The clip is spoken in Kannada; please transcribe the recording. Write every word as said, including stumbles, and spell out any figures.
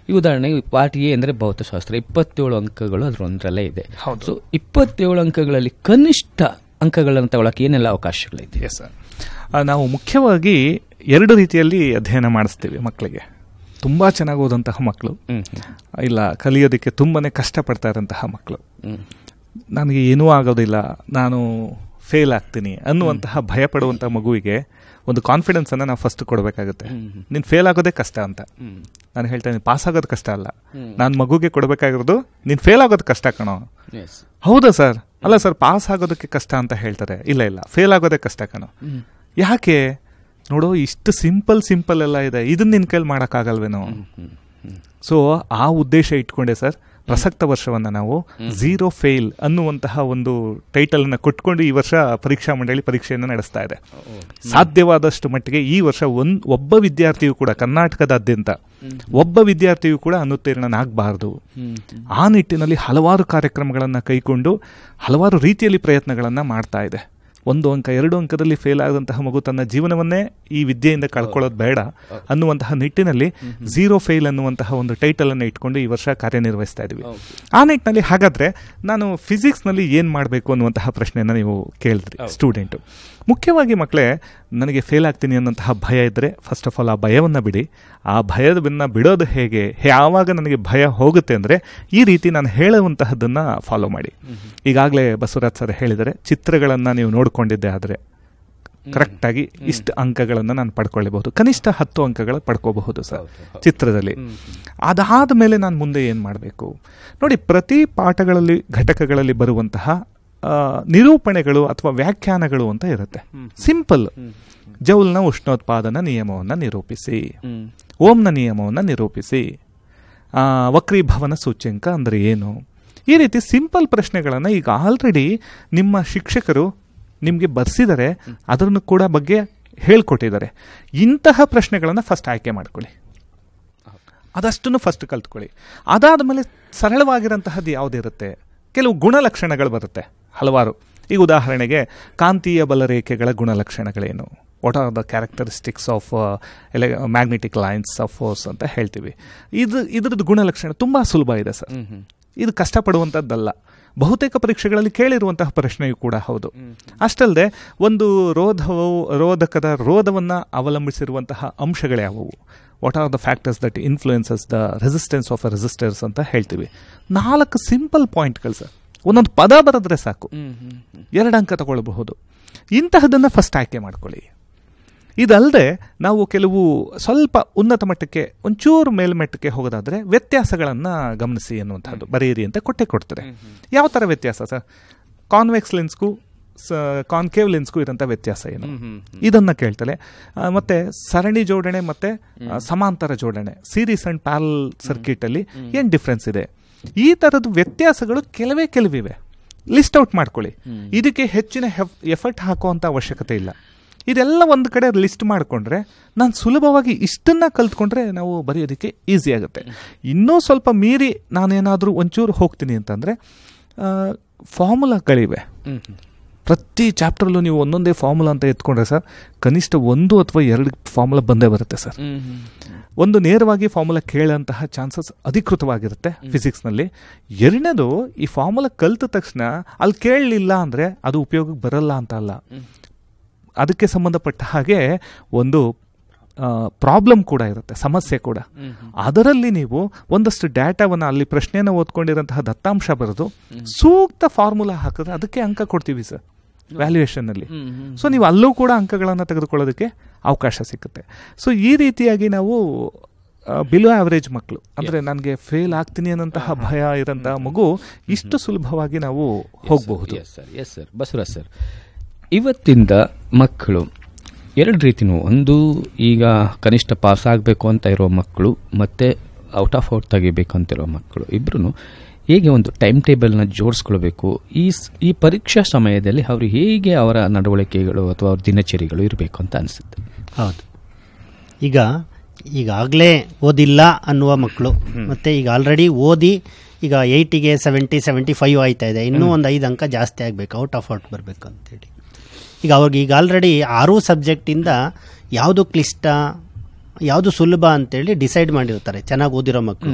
ಈ ಉದಾಹರಣೆಗೆ ಪಾರ್ಟ್ ಎ ಅಂದರೆ ಭೌತಶಾಸ್ತ್ರ, ಇಪ್ಪತ್ತೇಳು ಅಂಕಗಳು ಅದರೊಂದರಲ್ಲೇ ಇದೆ. ಸೊ ಇಪ್ಪತ್ತೇಳು ಅಂಕಗಳಲ್ಲಿ ಕನಿಷ್ಠ ಅಂಕಗಳನ್ನು ತಗೊಳ್ಳೋಕೆ ಏನೆಲ್ಲ ಅವಕಾಶಗಳಿದೆ? ಎಸ್ ಸರ್, ನಾವು ಮುಖ್ಯವಾಗಿ ಎರಡು ರೀತಿಯಲ್ಲಿ ಅಧ್ಯಯನ ಮಾಡಿಸ್ತೀವಿ ಮಕ್ಕಳಿಗೆ. ತುಂಬ ಚೆನ್ನಾಗಿ ಓದಂತಹ ಮಕ್ಕಳು, ಇಲ್ಲ ಕಲಿಯೋದಕ್ಕೆ ತುಂಬಾ ಕಷ್ಟಪಡ್ತಾ ಇರೋಂತಹ ಮಕ್ಕಳು, ನನಗೆ ಏನೂ ಆಗೋದಿಲ್ಲ, ನಾನು ಫೇಲ್ ಆಗ್ತೀನಿ ಅನ್ನುವಂತಹ ಭಯ ಪಡುವಂಥ ಮಗುವಿಗೆ ಒಂದು ಕಾನ್ಫಿಡೆನ್ಸನ್ನು ನಾವು ಫಸ್ಟ್ ಕೊಡಬೇಕಾಗುತ್ತೆ. ನೀನು ಫೇಲ್ ಆಗೋದೇ ಕಷ್ಟ ಅಂತ ನಾನು ಹೇಳ್ತೇನೆ, ಪಾಸ್ ಆಗೋದು ಕಷ್ಟ ಅಲ್ಲ. ನಾನು ಮಗುಗೆ ಕೊಡಬೇಕಾಗಿರೋದು ನೀನು ಫೇಲ್ ಆಗೋದು ಕಷ್ಟ ಕಣೋ. ಹೌದಾ ಸರ್? ಅಲ್ಲ ಸರ್, ಪಾಸ್ ಆಗೋದಕ್ಕೆ ಕಷ್ಟ ಅಂತ ಹೇಳ್ತಾರೆ. ಇಲ್ಲ ಇಲ್ಲ, ಫೇಲ್ ಆಗೋದೇ ಕಷ್ಟ ಕಣೋ. ಯಾಕೆ ನೋಡು, ಇಷ್ಟು ಸಿಂಪಲ್ ಸಿಂಪಲ್ ಎಲ್ಲ ಇದೆ, ಇದನ್ನ ನಿನ್ನ ಕೈಲಿ ಮಾಡೋಕ್ಕಾಗಲ್ವೇನೋ. ಸೊ ಆ ಉದ್ದೇಶ ಇಟ್ಕೊಂಡೆ ಸರ್ ಪ್ರಸಕ್ತ ವರ್ಷವನ್ನು ನಾವು ಝೀರೋ ಫೇಲ್ ಅನ್ನುವಂತಹ ಒಂದು ಟೈಟಲನ್ನು ಕೊಟ್ಕೊಂಡು ಈ ವರ್ಷ ಪರೀಕ್ಷಾ ಮಂಡಳಿ ಪರೀಕ್ಷೆಯನ್ನು ನಡೆಸ್ತಾ ಇದೆ. ಸಾಧ್ಯವಾದಷ್ಟು ಮಟ್ಟಿಗೆ ಈ ವರ್ಷ ಒಂದ್ ಒಬ್ಬ ವಿದ್ಯಾರ್ಥಿಯು ಕೂಡ ಕರ್ನಾಟಕದಾದ್ಯಂತ ಒಬ್ಬ ವಿದ್ಯಾರ್ಥಿಯು ಕೂಡ ಅನುತ್ತೀರ್ಣನಾಗಬಾರದು. ಆ ನಿಟ್ಟಿನಲ್ಲಿ ಹಲವಾರು ಕಾರ್ಯಕ್ರಮಗಳನ್ನು ಕೈಗೊಂಡು ಹಲವಾರು ರೀತಿಯಲ್ಲಿ ಪ್ರಯತ್ನಗಳನ್ನು ಮಾಡ್ತಾ ಇದೆ. ಒಂದು ಅಂಕ ಎರಡು ಅಂಕದಲ್ಲಿ ಫೇಲ್ ಆದಂತಹ ಮಗು ತನ್ನ ಜೀವನವನ್ನೇ ಈ ವಿದ್ಯೆಯಿಂದ ಕಳ್ಕೊಳ್ಳೋದು ಬೇಡ ಅನ್ನುವಂತಹ ನಿಟ್ಟಿನಲ್ಲಿ ಝೀರೋ ಫೇಲ್ ಅನ್ನುವಂತಹ ಒಂದು ಟೈಟಲ್ ಅನ್ನು ಇಟ್ಕೊಂಡು ಈ ವರ್ಷ ಕಾರ್ಯನಿರ್ವಹಿಸ್ತಾ ಇದ್ವಿ. ಆ ನಿಟ್ಟಿನಲ್ಲಿ ಹಾಗಾದ್ರೆ ನಾನು ಫಿಸಿಕ್ಸ್ನಲ್ಲಿ ಏನು ಮಾಡಬೇಕು ಅನ್ನುವಂತಹ ಪ್ರಶ್ನೆಯನ್ನು ನೀವು ಕೇಳಿದ್ರಿ ಸ್ಟೂಡೆಂಟು. ಮುಖ್ಯವಾಗಿ ಮಕ್ಕಳೇ, ನನಗೆ ಫೇಲ್ ಆಗ್ತೀನಿ ಅನ್ನೋಂತಹ ಭಯ ಇದ್ದರೆ ಫಸ್ಟ್ ಆಫ್ ಆಲ್ ಆ ಭಯವನ್ನು ಬಿಡಿ. ಆ ಭಯದನ್ನು ಬಿಡೋದು ಹೇಗೆ, ಯಾವಾಗ ನನಗೆ ಭಯ ಹೋಗುತ್ತೆ ಅಂದರೆ ಈ ರೀತಿ ನಾನು ಹೇಳುವಂತಹದ್ದನ್ನು ಫಾಲೋ ಮಾಡಿ. ಈಗಾಗಲೇ ಬಸವರಾಜ್ ಸರ್ ಹೇಳಿದರೆ, ಚಿತ್ರಗಳನ್ನು ನೀವು ನೋಡಿಕೊಂಡಿದ್ದೆ ಆದರೆ ಕರೆಕ್ಟಾಗಿ ಇಷ್ಟು ಅಂಕಗಳನ್ನು ನಾನು ಪಡ್ಕೊಳ್ಳಬಹುದು, ಕನಿಷ್ಠ ಹತ್ತು ಅಂಕಗಳು ಪಡ್ಕೋಬಹುದು ಸರ್ ಚಿತ್ರದಲ್ಲಿ. ಅದಾದ ಮೇಲೆ ನಾನು ಮುಂದೆ ಏನು ಮಾಡಬೇಕು ನೋಡಿ. ಪ್ರತಿ ಪಾಠಗಳಲ್ಲಿ ಘಟಕಗಳಲ್ಲಿ ಬರುವಂತಹ ನಿರೂಪಣೆಗಳು ಅಥವಾ ವ್ಯಾಖ್ಯಾನಗಳು ಅಂತ ಇರುತ್ತೆ. ಸಿಂಪಲ್. ಜೌಲ್ನ ಉಷ್ಣೋತ್ಪಾದನ ನಿಯಮವನ್ನು ನಿರೂಪಿಸಿ, ಓಂನ ನಿಯಮವನ್ನು ನಿರೂಪಿಸಿ, ವಕ್ರೀಭವನ ಸೂಚ್ಯಂಕ ಅಂದರೆ ಏನು, ಈ ರೀತಿ ಸಿಂಪಲ್ ಪ್ರಶ್ನೆಗಳನ್ನು ಈಗ ಆಲ್ರೆಡಿ ನಿಮ್ಮ ಶಿಕ್ಷಕರು ನಿಮಗೆ ಬರ್ಸಿದರೆ, ಅದನ್ನು ಕೂಡ ಬಗ್ಗೆ ಹೇಳ್ಕೊಟ್ಟಿದ್ದಾರೆ. ಇಂತಹ ಪ್ರಶ್ನೆಗಳನ್ನು ಫಸ್ಟ್ ಆಯ್ಕೆ ಮಾಡ್ಕೊಳ್ಳಿ, ಅದಷ್ಟನ್ನು ಫಸ್ಟ್ ಕಲ್ತ್ಕೊಳ್ಳಿ. ಅದಾದ ಮೇಲೆ ಸರಳವಾಗಿರೋಂತಹದ್ದು ಯಾವುದಿರುತ್ತೆ, ಕೆಲವು ಗುಣಲಕ್ಷಣಗಳು ಬರುತ್ತೆ ಹಲವಾರು. ಈಗ ಉದಾಹರಣೆಗೆ ಕಾಂತೀಯ ಬಲರೇಖೆಗಳ ಗುಣಲಕ್ಷಣಗಳೇನು, what are the characteristics of ಎಲೆ ಮ್ಯಾಗ್ನೆಟಿಕ್ ಲೈನ್ಸ್ ಆಫ್ ಫೋರ್ಸ್ ಅಂತ ಹೇಳ್ತೀವಿ. ಇದು ಇದ್ರದ್ದು ಗುಣಲಕ್ಷಣ ತುಂಬ ಸುಲಭ ಇದೆ ಸರ್, ಇದು ಕಷ್ಟಪಡುವಂಥದ್ದಲ್ಲ. ಬಹುತೇಕ ಪರೀಕ್ಷೆಗಳಲ್ಲಿ ಕೇಳಿರುವಂತಹ ಪ್ರಶ್ನೆಯೂ ಕೂಡ ಹೌದು. ಅಷ್ಟಲ್ಲದೆ ಒಂದು ರೋಧವು ರೋಧಕದ ರೋಧವನ್ನು ಅವಲಂಬಿಸಿರುವಂತಹ ಅಂಶಗಳ್ಯಾವುವು, what are the factors that influences the resistance of a resistors ಅಂತ ಹೇಳ್ತೀವಿ. ನಾಲ್ಕು ಸಿಂಪಲ್ ಪಾಯಿಂಟ್ಗಳು ಸರ್, ಒಂದೊಂದು ಪದ ಬರೆದ್ರೆ ಸಾಕು, ಎರಡು ಅಂಕ ತಗೊಳ್ಬಹುದು. ಇಂತಹದನ್ನು ಫಸ್ಟ್ ಆಯ್ಕೆ ಮಾಡ್ಕೊಳ್ಳಿ. ಇದಲ್ಲದೆ ನಾವು ಕೆಲವು ಸ್ವಲ್ಪ ಉನ್ನತ ಮಟ್ಟಕ್ಕೆ ಒಂಚೂರು ಮೇಲ್ಮಟ್ಟಕ್ಕೆ ಹೋಗೋದಾದರೆ ವ್ಯತ್ಯಾಸಗಳನ್ನು ಗಮನಿಸಿ ಅನ್ನುವಂಥದ್ದು ಬರೆಯಿರಿ ಅಂತ ಕೊಟ್ಟೆ ಕೊಡ್ತಾರೆ. ಯಾವ ಥರ ವ್ಯತ್ಯಾಸ ಸರ್? ಕಾನ್ವೆಕ್ಸ್ ಲೆನ್ಸ್ಗೂ ಕಾನ್ಕೇವ್ ಲೆನ್ಸ್ಗೂ ಇರೋಂಥ ವ್ಯತ್ಯಾಸ ಏನು, ಇದನ್ನು ಕೇಳ್ತಾರೆ. ಮತ್ತು ಸರಣಿ ಜೋಡಣೆ ಮತ್ತು ಸಮಾಂತರ ಜೋಡಣೆ, ಸೀರೀಸ್ ಆ್ಯಂಡ್ ಪ್ಯಾರಲ್ ಸರ್ಕ್ಯೂಟಲ್ಲಿ ಏನು ಡಿಫ್ರೆನ್ಸ್ ಇದೆ, ಈ ಥರದ ವ್ಯತ್ಯಾಸಗಳು ಕೆಲವೇ ಕೆಲವಿವೆ. ಲಿಸ್ಟ್ ಔಟ್ ಮಾಡ್ಕೊಳ್ಳಿ. ಇದಕ್ಕೆ ಹೆಚ್ಚಿನ ಎಫರ್ಟ್ ಹಾಕುವಂಥ ಅವಶ್ಯಕತೆ ಇಲ್ಲ. ಇದೆಲ್ಲ ಒಂದು ಕಡೆ ಲಿಸ್ಟ್ ಮಾಡಿಕೊಂಡ್ರೆ ನಾನು ಸುಲಭವಾಗಿ ಇಷ್ಟನ್ನು ಕಲ್ತ್ಕೊಂಡ್ರೆ ನಾವು ಬರೆಯೋದಕ್ಕೆ ಈಸಿ ಆಗುತ್ತೆ. ಇನ್ನೂ ಸ್ವಲ್ಪ ಮೀರಿ ನಾನೇನಾದರೂ ಒಂಚೂರು ಹೋಗ್ತೀನಿ ಅಂತಂದರೆ ಫಾರ್ಮುಲಾಗಳಿವೆ. ಪ್ರತಿ ಚಾಪ್ಟರ್ಲ್ಲೂ ನೀವು ಒಂದೊಂದೇ ಫಾರ್ಮುಲಾ ಅಂತ ಎತ್ಕೊಂಡ್ರೆ ಸರ್ ಕನಿಷ್ಠ ಒಂದು ಅಥವಾ ಎರಡು ಫಾರ್ಮುಲಾ ಬಂದೇ ಬರುತ್ತೆ ಸರ್. ಒಂದು ನೇರವಾಗಿ ಫಾರ್ಮುಲಾ ಕೇಳೋಂತಹ ಚಾನ್ಸಸ್ ಅಧಿಕೃತವಾಗಿರುತ್ತೆ ಫಿಸಿಕ್ಸ್ನಲ್ಲಿ. ಎರಡನೇದು, ಈ ಫಾರ್ಮುಲಾ ಕಲಿತ ತಕ್ಷಣ ಅಲ್ಲಿ ಕೇಳಲಿಲ್ಲ ಅಂದರೆ ಅದು ಉಪಯೋಗಕ್ಕೆ ಬರಲ್ಲ ಅಂತ ಅಲ್ಲ, ಅದಕ್ಕೆ ಸಂಬಂಧಪಟ್ಟ ಹಾಗೆ ಒಂದು ಪ್ರಾಬ್ಲಮ್ ಕೂಡ ಇರುತ್ತೆ, ಸಮಸ್ಯೆ ಕೂಡ. ಅದರಲ್ಲಿ ನೀವು ಒಂದಷ್ಟು ಡೇಟಾವನ್ನು, ಅಲ್ಲಿ ಪ್ರಶ್ನೆಯನ್ನು ಓದ್ಕೊಂಡಿರೋಂತಹ ದತ್ತಾಂಶ ಬರೆದು ಸೂಕ್ತ ಫಾರ್ಮುಲಾ ಹಾಕಿದ್ರೆ ಅದಕ್ಕೆ ಅಂಕ ಕೊಡ್ತೀವಿ ಸರ್ ವ್ಯಾಲ್ಯೂಯೇಷನ್ನಲ್ಲಿ. ಸೊ ನೀವು ಅಲ್ಲೂ ಕೂಡ ಅಂಕಗಳನ್ನು ತೆಗೆದುಕೊಳ್ಳೋದಕ್ಕೆ ಅವಕಾಶ ಸಿಗುತ್ತೆ. ಸೊ ಈ ರೀತಿಯಾಗಿ ನಾವು ಬಿಲೋ ಆವರೇಜ್ ಮಕ್ಕಳು, ಅಂದರೆ ನನಗೆ ಫೇಲ್ ಆಗ್ತೀನಿ ಅನ್ನೋಂತಹ ಭಯ ಇರೋಂತಹ ಮಗು ಇಷ್ಟು ಸುಲಭವಾಗಿ ನಾವು ಹೋಗಬಹುದು. Yes sir, yes sir. Basavaraj sir, ಇವತ್ತಿಂದ ಮಕ್ಕಳು ಎರಡು ರೀತಿನೂ, ಒಂದು ಈಗ ಕನಿಷ್ಠ ಪಾಸ್ ಆಗಬೇಕು ಅಂತ ಇರೋ ಮಕ್ಕಳು ಮತ್ತು ಔಟ್ ಆಫ್ ಔಟ್ ತೆಗಿಬೇಕು ಅಂತಿರೋ ಮಕ್ಕಳು, ಇಬ್ಬರೂ ಹೇಗೆ ಒಂದು ಟೈಮ್ ಟೇಬಲ್ನ ಜೋಡಿಸ್ಕೊಳ್ಬೇಕು, ಈ ಈ ಪರೀಕ್ಷಾ ಸಮಯದಲ್ಲಿ ಅವರು ಹೇಗೆ ಅವರ ನಡವಳಿಕೆಗಳು ಅಥವಾ ಅವ್ರ ದಿನಚರಿಗಳು ಇರಬೇಕು ಅಂತ ಅನಿಸುತ್ತೆ? ಹೌದು, ಈಗ ಈಗಾಗಲೇ ಓದಿಲ್ಲ ಅನ್ನುವ ಮಕ್ಕಳು, ಮತ್ತು ಈಗ ಆಲ್ರೆಡಿ ಓದಿ ಈಗ ಏಯ್ಟಿಗೆ ಸೆವೆಂಟಿ ಸೆವೆಂಟಿ ಫೈವ್ ಆಯ್ತಾ ಇದೆ, ಇನ್ನೂ ಒಂದು ಐದು ಅಂಕ ಜಾಸ್ತಿ ಆಗಬೇಕು, ಔಟ್ ಆಫ್ ಔಟ್ ಬರಬೇಕು ಅಂತೇಳಿ. ಈಗ ಅವ್ರಿಗೆ ಈಗ ಆಲ್ರೆಡಿ ಆರೂ ಸಬ್ಜೆಕ್ಟಿಂದ ಯಾವುದು ಕ್ಲಿಷ್ಟ ಯಾವುದು ಸುಲಭ ಅಂತೇಳಿ ಡಿಸೈಡ್ ಮಾಡಿರ್ತಾರೆ ಚೆನ್ನಾಗಿ ಓದಿರೋ ಮಕ್ಕಳು.